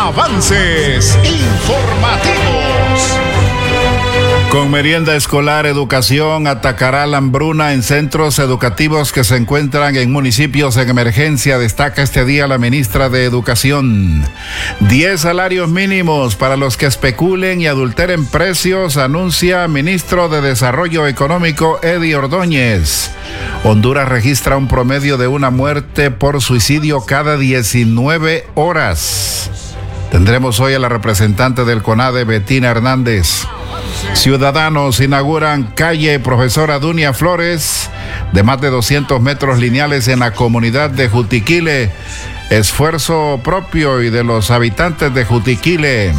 Avances informativos. Con merienda escolar, educación, atacará la hambruna en centros educativos que se encuentran en municipios en emergencia, destaca este día la ministra de Educación. 10 salarios mínimos para los que especulen y adulteren precios, anuncia ministro de Desarrollo Económico Eddie Ordóñez. Honduras registra un promedio de una muerte por suicidio cada 19 horas. Tendremos hoy a la representante del CONADE, Betina Hernández. Ciudadanos inauguran calle Profesora Dunia Flores de más de 200 metros lineales en la comunidad de Jutiquile. Esfuerzo propio y de los habitantes de Jutiquile.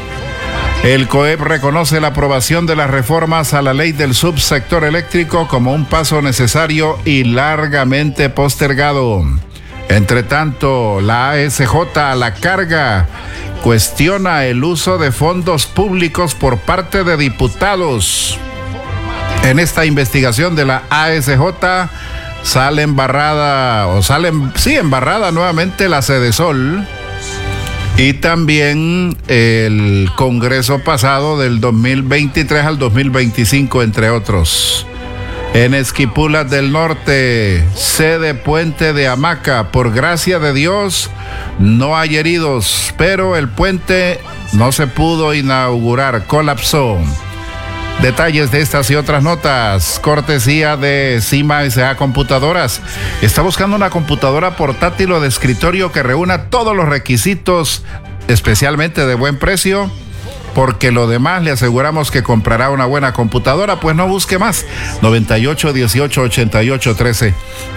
El COEP reconoce la aprobación de las reformas a la ley del subsector eléctrico como un paso necesario y largamente postergado. Entre tanto, la ASJ a la carga cuestiona el uso de fondos públicos por parte de diputados. En esta investigación de la ASJ sale embarrada nuevamente la Sedesol y también el Congreso pasado del 2023 al 2025, entre otros. En Esquipulas del Norte, sede puente de hamaca. Por gracia de Dios, no hay heridos, pero el puente no se pudo inaugurar, colapsó. Detalles de estas y otras notas, cortesía de Cima S.A. Computadoras. Está buscando una computadora portátil o de escritorio que reúna todos los requisitos, especialmente de buen precio, porque lo demás le aseguramos que comprará una buena computadora. Pues no busque más. 98 18 88 13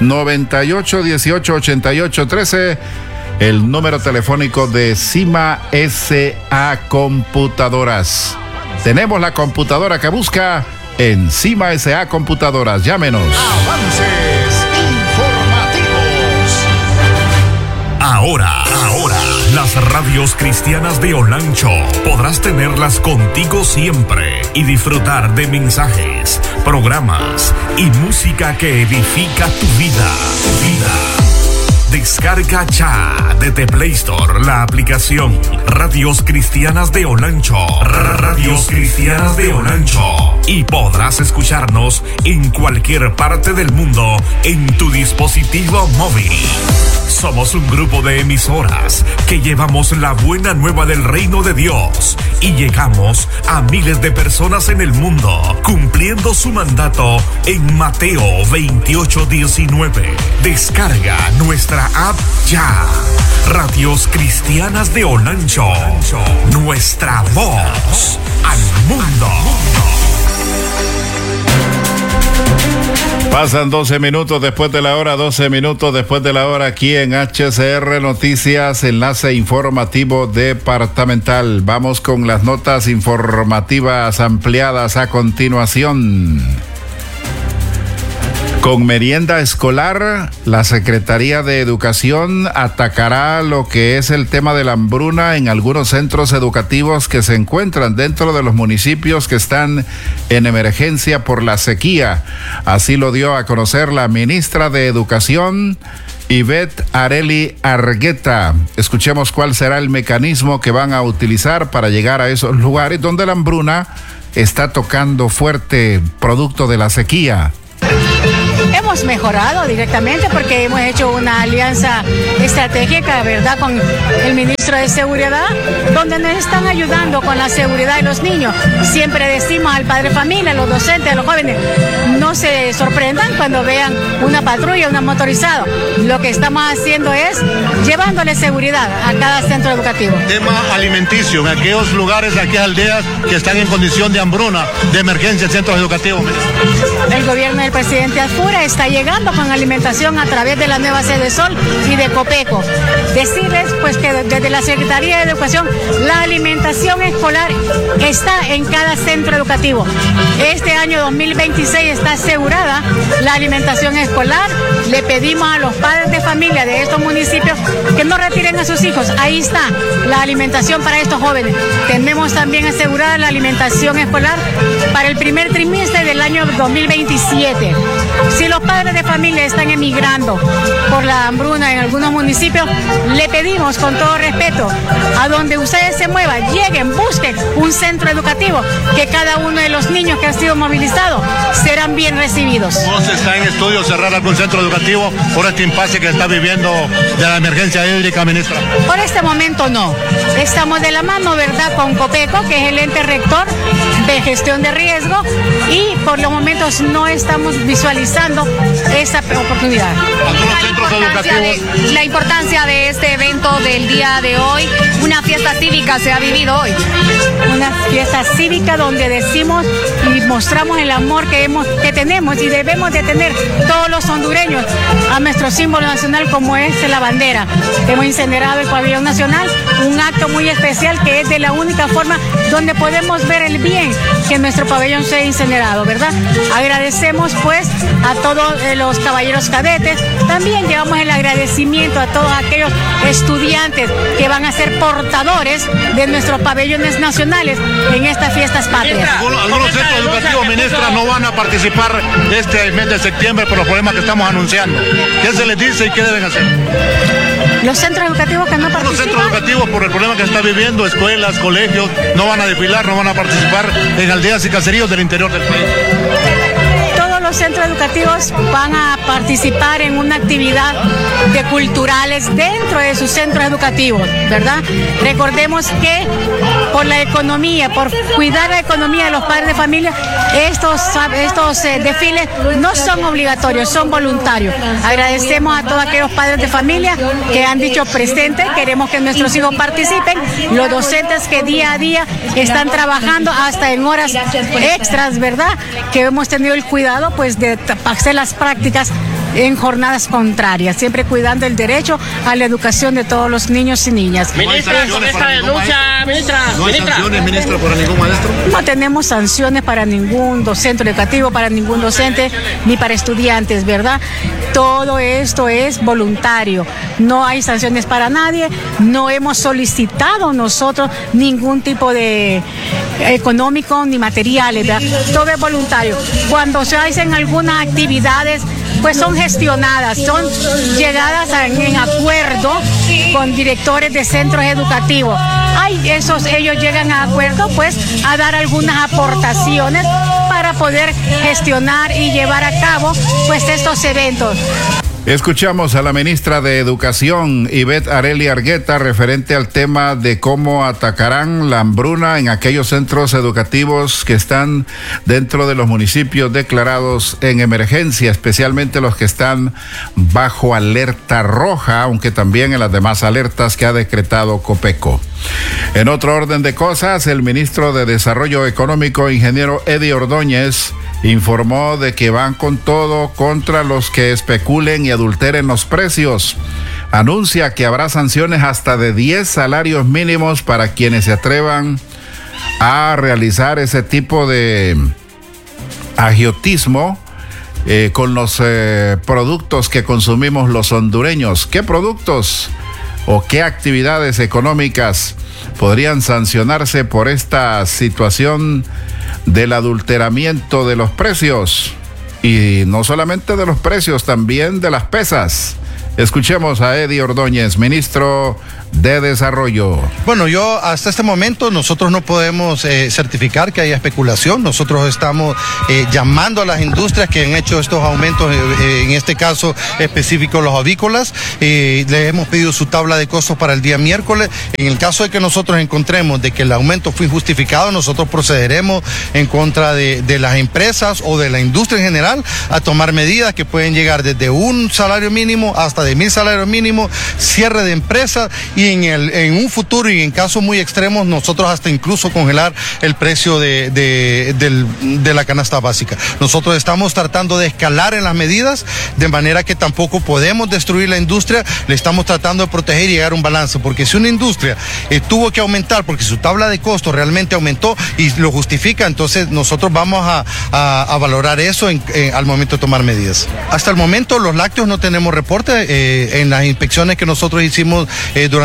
98 18 88 13, el número telefónico de Cima S.A. Computadoras. Tenemos la computadora que busca en Cima S.A. Computadoras. Llámenos. Avances informativos. Ahora, las radios cristianas de Olancho podrás tenerlas contigo siempre y disfrutar de mensajes, programas y música que edifica tu vida. Descarga ya desde Play Store la aplicación Radios Cristianas de Olancho. Radios Cristianas de Olancho. Y podrás escucharnos en cualquier parte del mundo en tu dispositivo móvil. Somos un grupo de emisoras que llevamos la buena nueva del reino de Dios y llegamos a miles de personas en el mundo, cumpliendo su mandato en Mateo 28:19. Descarga nuestra app ya. Radios Cristianas de Olancho. Nuestra voz al mundo. Pasan 12 minutos después de la hora, 12 minutos después de la hora aquí en HCR Noticias, enlace informativo departamental. Vamos con las notas informativas ampliadas a continuación. Con merienda escolar, la Secretaría de Educación atacará lo que es el tema de la hambruna en algunos centros educativos que se encuentran dentro de los municipios que están en emergencia por la sequía. Así lo dio a conocer la ministra de Educación, Ivette Areli Argueta. Escuchemos cuál será el mecanismo que van a utilizar para llegar a esos lugares donde la hambruna está tocando fuerte, producto de la sequía. Hemos mejorado directamente porque hemos hecho una alianza estratégica, ¿verdad?, con el ministro de Seguridad, donde nos están ayudando con la seguridad de los niños. Siempre decimos al padre de familia, a los docentes, a los jóvenes, no se sorprendan cuando vean una patrulla, una motorizada. Lo que estamos haciendo es llevándole seguridad a cada centro educativo. Tema alimenticio, en aquellos lugares, en aquellas aldeas que están en condición de hambruna, de emergencia en centros educativos. El gobierno del presidente Azfura está llegando con alimentación a través de la nueva Sedesol y de Copeco. Decirles pues que desde la Secretaría de Educación la alimentación escolar está en cada centro educativo. Este año 2026 está asegurada la alimentación escolar. Le pedimos a los padres de familia de estos municipios que no retiren a sus hijos. Ahí está la alimentación para estos jóvenes. Tenemos también asegurada la alimentación escolar para el primer trimestre del año 2027. Si los padres de familia están emigrando por la hambruna en algunos municipios, le pedimos con todo respeto, a donde ustedes se muevan, lleguen, busquen un centro educativo, que cada uno de los niños que han sido movilizados serán bien recibidos. ¿No se está en estudio cerrar algún centro educativo por este impasse que está viviendo de la emergencia hídrica, ministra? Por este momento no. Estamos de la mano, ¿verdad?, con Copeco, que es el ente rector de gestión de riesgo, y por los momentos no estamos visualizando esa oportunidad. ¿Algunos centros educativos? La importancia de este evento del día de hoy, una fiesta cívica se ha vivido hoy. Una fiesta cívica donde decimos y mostramos el amor que tenemos y debemos de tener todos los hondureños a nuestro símbolo nacional, como es la bandera. Hemos incinerado el pabellón nacional, un acto muy especial que es de la única forma donde podemos ver el bien que nuestro pabellón sea incinerado, ¿verdad? Agradecemos pues a todos los caballeros cadetes, también llevamos el agradecimiento a todos aquellos estudiantes que van a ser portadores de nuestros pabellones nacionales en estas fiestas patrias. Algunos centros educativos, ministra, no van a participar este mes de septiembre por los problemas que estamos anunciando. ¿Qué se les dice y qué deben hacer? Los centros educativos que no participan. Los centros educativos, por el problema que está viviendo, escuelas, colegios, no van a desfilar, no van a participar en aldeas y caseríos del interior del país. Todos los centros educativos van a participar en una actividad de culturales dentro de sus centros educativos, ¿verdad? Recordemos que por la economía, por cuidar la economía de los padres de familia, estos desfiles no son obligatorios, son voluntarios. Agradecemos a todos aquellos padres de familia que han dicho presente, queremos que nuestros hijos participen, los docentes que día a día están trabajando hasta en horas extras, ¿verdad? Que hemos tenido el cuidado pues de hacer las prácticas en jornadas contrarias, siempre cuidando el derecho a la educación de todos los niños y niñas. Ministra, con esta denuncia, ministra. ¿No hay sanciones, ministra, para ningún maestro? No tenemos sanciones para ningún centro educativo, para ningún docente, ni para estudiantes, ¿verdad? Todo esto es voluntario, no hay sanciones para nadie, no hemos solicitado nosotros ningún tipo de económico ni materiales, ¿verdad? Todo es voluntario. Cuando se hacen algunas actividades, pues son gestionadas, son llegadas en acuerdo con directores de centros educativos. Ellos llegan a acuerdo pues a dar algunas aportaciones para poder gestionar y llevar a cabo pues estos eventos. Escuchamos a la ministra de Educación, Ivette Arely Argueta, referente al tema de cómo atacarán la hambruna en aquellos centros educativos que están dentro de los municipios declarados en emergencia, especialmente los que están bajo alerta roja, aunque también en las demás alertas que ha decretado Copeco. En otro orden de cosas, el ministro de Desarrollo Económico, ingeniero Eddie Ordóñez, informó de que van con todo contra los que especulen y adulteren los precios. Anuncia que habrá sanciones hasta de 10 salarios mínimos para quienes se atrevan a realizar ese tipo de agiotismo con los productos que consumimos los hondureños. ¿Qué productos o qué actividades económicas podrían sancionarse por esta situación del adulteramiento de los precios? Y no solamente de los precios, también de las pesas. Escuchemos a Eddie Ordóñez, ministro de Desarrollo. Bueno, hasta este momento nosotros no podemos certificar que haya especulación. Nosotros estamos llamando a las industrias que han hecho estos aumentos, en este caso específico los avícolas. Le hemos pedido su tabla de costos para el día miércoles. En el caso de que nosotros encontremos de que el aumento fue injustificado, nosotros procederemos en contra de las empresas o de la industria en general a tomar medidas que pueden llegar desde un salario mínimo hasta de 1,000 salarios mínimos, cierre de empresas y en un futuro y en casos muy extremos nosotros hasta incluso congelar el precio de la canasta básica. Nosotros estamos tratando de escalar en las medidas de manera que tampoco podemos destruir la industria, le estamos tratando de proteger y llegar a un balance, porque si una industria tuvo que aumentar porque su tabla de costos realmente aumentó y lo justifica, entonces nosotros vamos a valorar eso al momento de tomar medidas. Hasta el momento los lácteos no tenemos reporte en las inspecciones que nosotros hicimos durante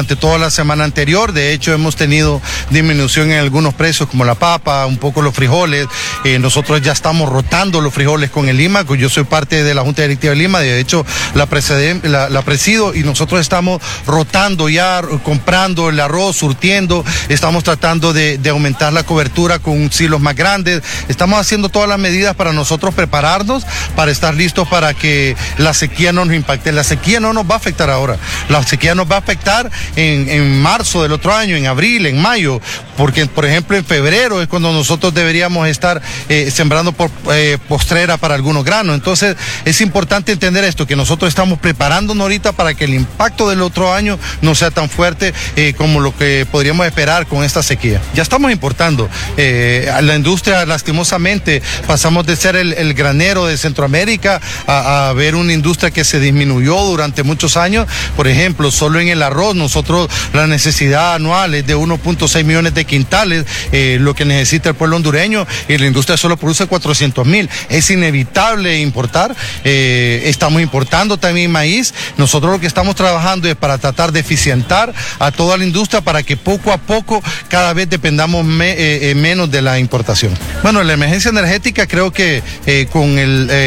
durante toda la semana anterior. De hecho, hemos tenido disminución en algunos precios como la papa, un poco los frijoles. Nosotros ya estamos rotando los frijoles con el Lima. Yo soy parte de la Junta Directiva de Lima, de hecho la presido, y nosotros estamos rotando ya, comprando el arroz, surtiendo, estamos tratando de aumentar la cobertura con silos más grandes. Estamos haciendo todas las medidas para nosotros prepararnos, para estar listos para que la sequía no nos impacte. La sequía no nos va a afectar ahora, la sequía nos va a afectar en marzo del otro año, en abril, en mayo, porque por ejemplo en febrero es cuando nosotros deberíamos estar sembrando por postrera para algunos granos. Entonces es importante entender esto, que nosotros estamos preparándonos ahorita para que el impacto del otro año no sea tan fuerte como lo que podríamos esperar con esta sequía. Ya estamos importando. La industria, lastimosamente, pasamos de ser el granero de Centroamérica a ver una industria que se disminuyó durante muchos años. Por ejemplo, solo en el arroz, nosotros la necesidad anual es de 1.6 millones de quintales, lo que necesita el pueblo hondureño, y la industria solo produce 400,000. Es inevitable importar. Estamos importando también maíz. Nosotros lo que estamos trabajando es para tratar de eficientar a toda la industria para que poco a poco cada vez dependamos menos de la importación. Bueno, la emergencia energética, creo que con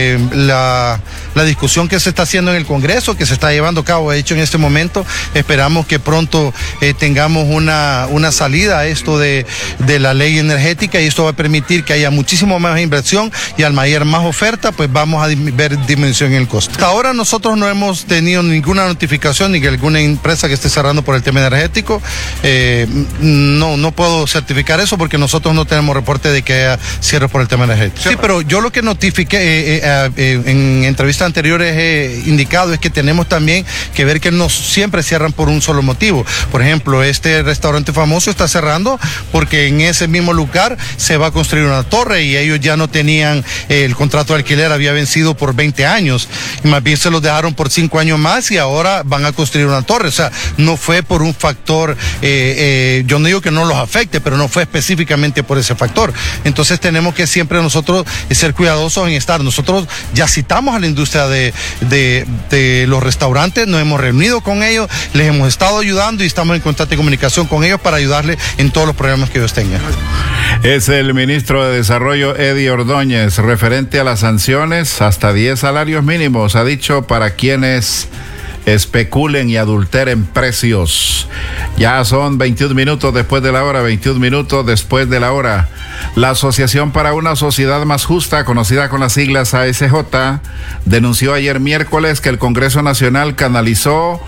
la discusión que se está haciendo en el Congreso, que se está llevando a cabo, de hecho en este momento, esperamos que pronto tengamos una salida a esto de la ley energética, y esto va a permitir que haya muchísimo más inversión, y al mayor más oferta, pues vamos a ver disminución en el costo. Hasta ahora nosotros no hemos tenido ninguna notificación ni que alguna empresa que esté cerrando por el tema energético. No puedo certificar eso porque nosotros no tenemos reporte de que haya cierre por el tema energético. Sí, pero yo lo que notifiqué en entrevistas anteriores he indicado es que tenemos también que ver que no siempre cierran por un solo motivo. Por ejemplo, este restaurante famoso está cerrando porque en ese mismo lugar se va a construir una torre y ellos ya no tenían, el contrato de alquiler había vencido por 20 años y más bien se los dejaron por 5 años más y ahora van a construir una torre. O sea, no fue por un factor, yo no digo que no los afecte, pero no fue específicamente por ese factor. Entonces tenemos que siempre nosotros ser cuidadosos en estar. Nosotros ya citamos a la industria de los restaurantes, nos hemos reunido con ellos, les hemos estado ayudando y estamos en constante comunicación con ellos para ayudarles en todos los problemas que ellos tengan. Es el ministro de Desarrollo, Eddie Ordóñez, referente a las sanciones hasta 10 salarios mínimos, ha dicho, para quienes especulen y adulteren precios. Ya son 21 minutos después de la hora, 21 minutos después de la hora. La Asociación para una Sociedad Más Justa, conocida con las siglas ASJ, denunció ayer miércoles que el Congreso Nacional canalizó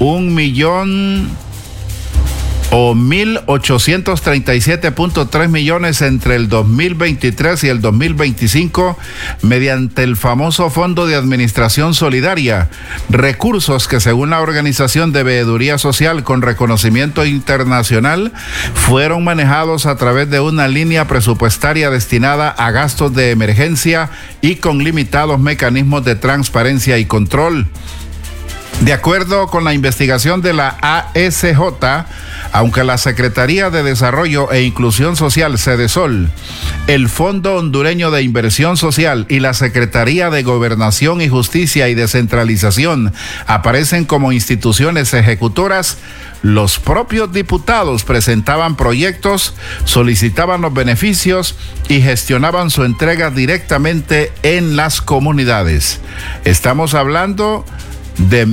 1.837.3 millones entre el 2023 y el 2025 mediante el famoso Fondo de Administración Solidaria, recursos que según la Organización de Veeduría Social con reconocimiento internacional fueron manejados a través de una línea presupuestaria destinada a gastos de emergencia y con limitados mecanismos de transparencia y control. De acuerdo con la investigación de la ASJ, aunque la Secretaría de Desarrollo e Inclusión Social, Sedesol, el Fondo Hondureño de Inversión Social y la Secretaría de Gobernación y Justicia y Descentralización aparecen como instituciones ejecutoras, los propios diputados presentaban proyectos, solicitaban los beneficios y gestionaban su entrega directamente en las comunidades. Estamos hablando de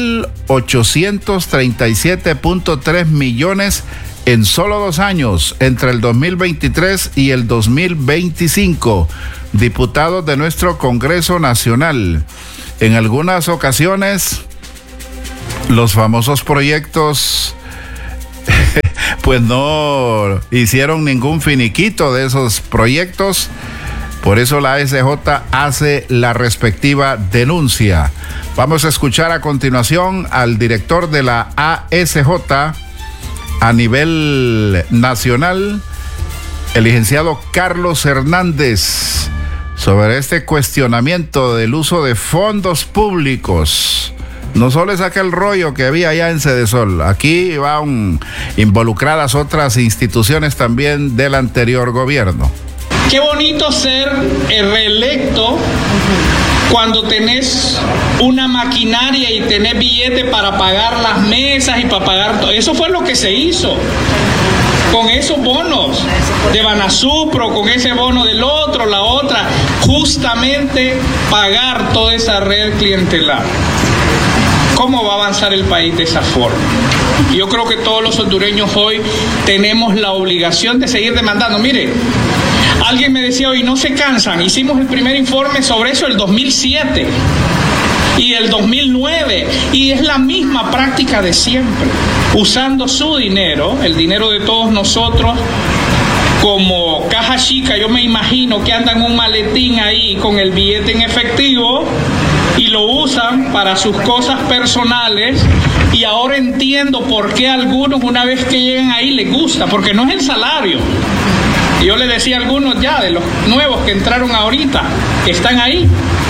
1.837.3 millones en solo 2 años, entre el 2023 y el 2025. Diputados de nuestro Congreso Nacional. En algunas ocasiones, los famosos proyectos pues no hicieron ningún finiquito de esos proyectos. Por eso la ASJ hace la respectiva denuncia. Vamos a escuchar a continuación al director de la ASJ a nivel nacional, el licenciado Carlos Hernández, sobre este cuestionamiento del uso de fondos públicos. No solo es aquel rollo que había allá en Sedesol, aquí van involucradas otras instituciones también del anterior gobierno. Qué bonito ser reelecto cuando tenés una maquinaria y tenés billete para pagar las mesas y para pagar todo. Eso fue lo que se hizo con esos bonos de Banasupro, con ese bono del otro, la otra, justamente pagar toda esa red clientelar. ¿Cómo va a avanzar el país de esa forma? Yo creo que todos los hondureños hoy tenemos la obligación de seguir demandando. Mire, alguien me decía hoy, no se cansan. Hicimos el primer informe sobre eso el 2007 y el 2009, y es la misma práctica de siempre, usando su dinero, el dinero de todos nosotros, como caja chica. Yo me imagino que andan un maletín ahí con el billete en efectivo y lo usan para sus cosas personales, y ahora entiendo por qué a algunos, una vez que llegan ahí, les gusta, porque no es el salario. Y yo le decía a algunos ya, de los nuevos que entraron ahorita, que están ahí,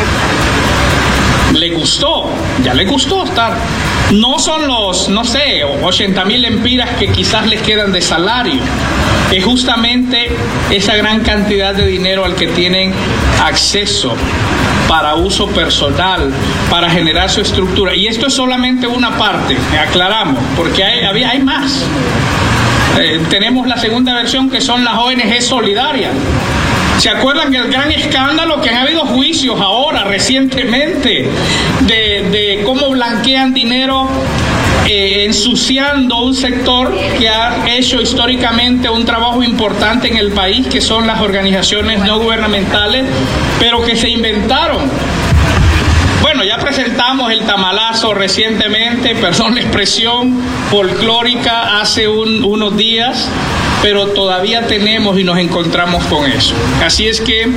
le gustó, ya le gustó estar. No son los, 80,000 lempiras que quizás les quedan de salario. Es justamente esa gran cantidad de dinero al que tienen acceso para uso personal, para generar su estructura. Y esto es solamente una parte, aclaramos, porque hay más. Tenemos la segunda versión, que son las ONG solidarias. ¿Se acuerdan que el gran escándalo, que han habido juicios ahora recientemente de cómo blanquean dinero, ensuciando un sector que ha hecho históricamente un trabajo importante en el país, que son las organizaciones no gubernamentales, pero que se inventaron? Bueno, ya presentamos el tamalazo recientemente, perdón la expresión folclórica, hace unos días, pero todavía tenemos y nos encontramos con eso. Así es que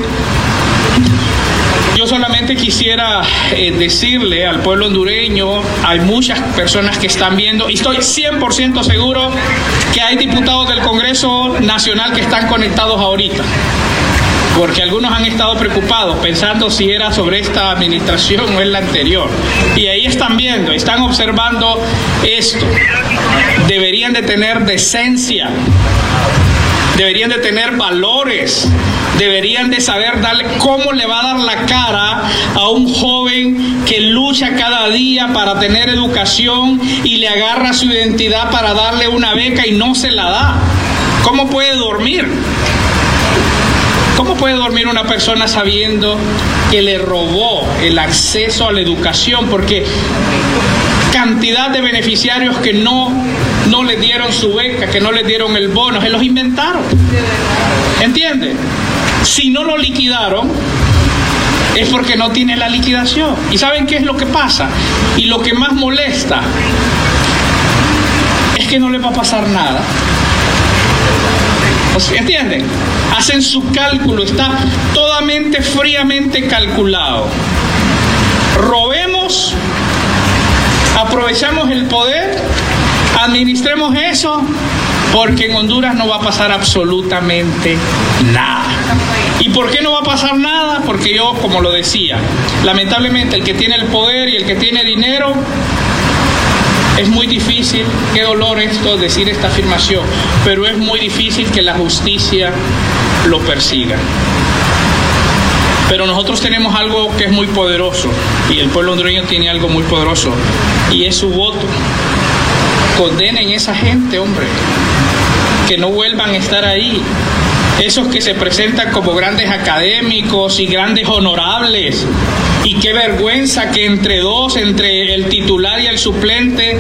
yo solamente quisiera decirle al pueblo hondureño, hay muchas personas que están viendo, y estoy 100% seguro que hay diputados del Congreso Nacional que están conectados ahorita, porque algunos han estado preocupados pensando si era sobre esta administración o es la anterior, y ahí están viendo, están observando esto. Deberían de tener decencia, deberían de tener valores, deberían de saber darle, cómo le va a dar la cara a un joven que lucha cada día para tener educación y le agarra su identidad para darle una beca y no se la da. ¿Cómo puede dormir? ¿Cómo puede dormir una persona sabiendo que le robó el acceso a la educación? Porque cantidad de beneficiarios que no le dieron su beca, que no le dieron el bono, se los inventaron. ¿Entiende? Si no lo liquidaron, es porque no tiene la liquidación. ¿Y saben qué es lo que pasa? Y lo que más molesta es que no le va a pasar nada. ¿Entienden? Hacen su cálculo, está totalmente fríamente calculado. Robemos, aprovechamos el poder, administremos eso, porque en Honduras no va a pasar absolutamente nada. ¿Y por qué no va a pasar nada? Porque yo, como lo decía, lamentablemente el que tiene el poder y el que tiene dinero, es muy difícil, qué dolor esto decir esta afirmación, pero es muy difícil que la justicia lo persiga. Pero nosotros tenemos algo que es muy poderoso, y el pueblo hondureño tiene algo muy poderoso, y es su voto. Condenen a esa gente, hombre, que no vuelvan a estar ahí. Esos que se presentan como grandes académicos y grandes honorables. Y qué vergüenza que entre el titular y el suplente,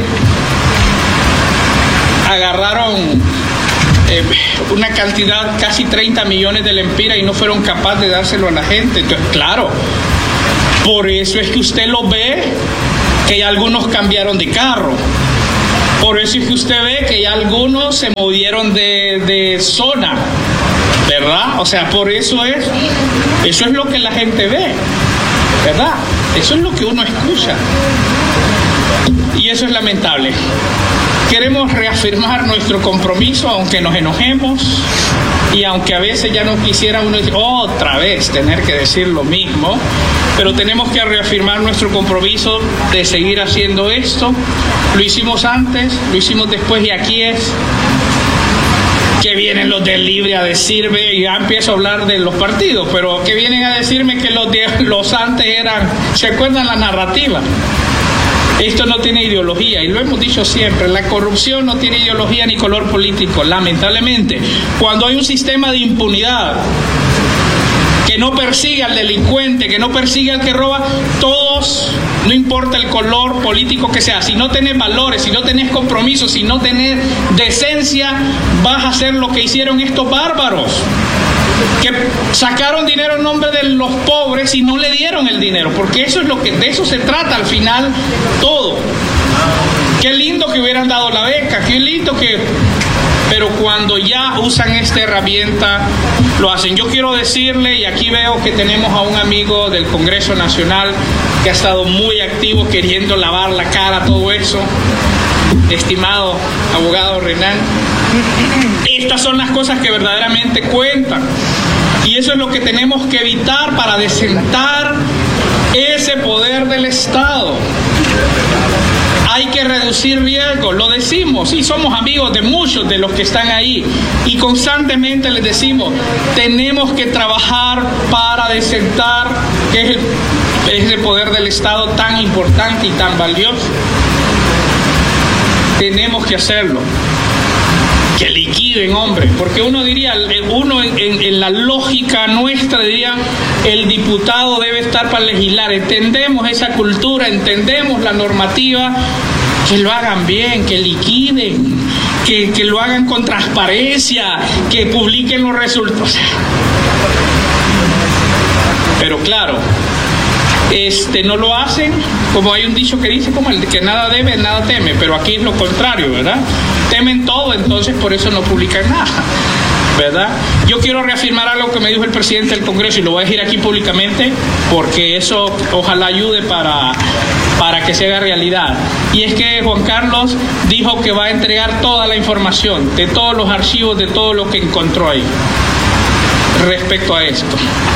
agarraron una cantidad, casi 30 millones de lempiras, y no fueron capaces de dárselo a la gente. Entonces, claro, por eso es que usted lo ve, que ya algunos cambiaron de carro. Por eso es que usted ve que ya algunos se movieron de zona, ¿verdad? O sea, por eso es lo que la gente ve, ¿verdad? Eso es lo que uno escucha. Y eso es lamentable. Queremos reafirmar nuestro compromiso, aunque nos enojemos y aunque a veces ya no quisiera uno decir otra vez tener que decir lo mismo, pero tenemos que reafirmar nuestro compromiso de seguir haciendo esto. Lo hicimos antes, lo hicimos después, y aquí es Que vienen los del Libre a decirme, y ya empiezo a hablar de los partidos, pero que vienen a decirme que los antes eran, ¿se acuerdan la narrativa? Esto no tiene ideología, y lo hemos dicho siempre, la corrupción no tiene ideología ni color político, lamentablemente. Cuando hay un sistema de impunidad que no persigue al delincuente, que no persigue al que roba, todos, no importa el color político que sea, si no tenés valores, si no tenés compromisos, si no tenés decencia, vas a hacer lo que hicieron estos bárbaros, que sacaron dinero en nombre de los pobres y no le dieron el dinero, porque eso es lo que, de eso se trata al final todo. Qué lindo que hubieran dado la beca, qué lindo que... Pero cuando ya usan esta herramienta, lo hacen. Yo quiero decirle, y aquí veo que tenemos a un amigo del Congreso Nacional que ha estado muy activo queriendo lavar la cara, todo eso. Estimado abogado Renan, estas son las cosas que verdaderamente cuentan. Y eso es lo que tenemos que evitar para desentar ese poder del Estado. Hay que reducir riesgos, lo decimos, y somos amigos de muchos de los que están ahí, y constantemente les decimos, tenemos que trabajar para desentar ese poder del Estado tan importante y tan valioso. Tenemos que hacerlo. Que liquiden, hombre, porque uno diría, en la lógica nuestra diría, el diputado debe estar para legislar. Entendemos esa cultura, entendemos la normativa, que lo hagan bien, que liquiden, que lo hagan con transparencia, que publiquen los resultados. Pero claro, no lo hacen, como hay un dicho que dice, como el que nada debe, nada teme, pero aquí es lo contrario, ¿verdad? Temen todo, entonces por eso no publican nada, ¿verdad? Yo quiero reafirmar algo que me dijo el presidente del Congreso, y lo voy a decir aquí públicamente, porque eso ojalá ayude para que se haga realidad. Y es que Juan Carlos dijo que va a entregar toda la información, de todos los archivos, de todo lo que encontró ahí, respecto a esto.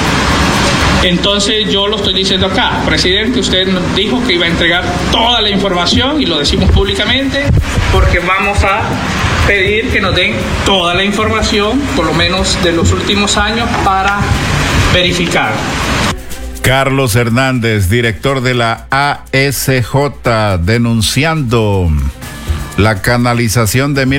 Entonces yo lo estoy diciendo acá, presidente, usted nos dijo que iba a entregar toda la información, y lo decimos públicamente porque vamos a pedir que nos den toda la información, por lo menos de los últimos años, para verificar. Carlos Hernández, director de la ASJ, denunciando la canalización de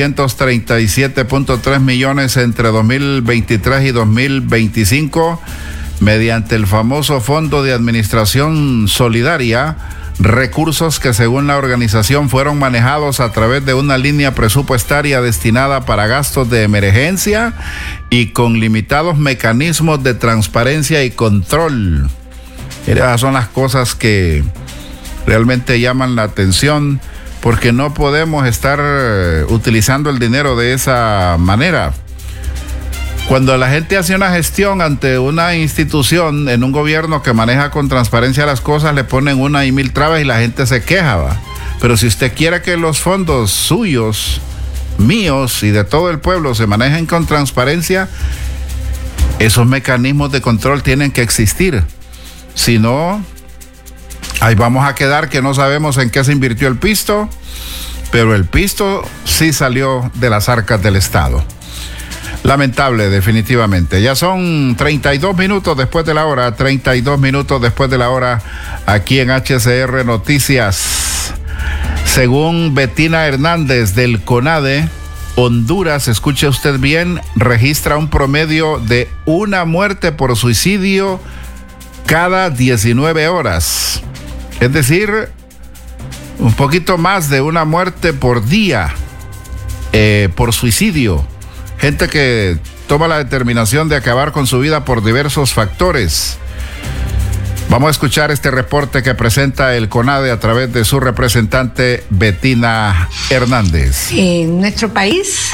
1.837.3 millones entre 2023 y 2025 mediante el famoso Fondo de Administración Solidaria, recursos que según la organización fueron manejados a través de una línea presupuestaria destinada para gastos de emergencia y con limitados mecanismos de transparencia y control. Esas son las cosas que realmente llaman la atención, porque no podemos estar utilizando el dinero de esa manera. Cuando la gente hace una gestión ante una institución en un gobierno que maneja con transparencia las cosas, le ponen una y mil trabas y la gente se queja, ¿va? Pero si usted quiere que los fondos suyos, míos y de todo el pueblo se manejen con transparencia, esos mecanismos de control tienen que existir. Si no, ahí vamos a quedar que no sabemos en qué se invirtió el pisto, pero el pisto sí salió de las arcas del Estado. Lamentable, definitivamente. Ya son 32 minutos después de la hora, 32 minutos después de la hora, aquí en HCR Noticias. Según Betina Hernández del CONADE, Honduras, escuche usted bien, registra un promedio de una muerte por suicidio cada 19 horas. Es decir, un poquito más de una muerte por día por suicidio. Gente que toma la determinación de acabar con su vida por diversos factores. Vamos a escuchar este reporte que presenta el CONADE a través de su representante Betina Hernández. En nuestro país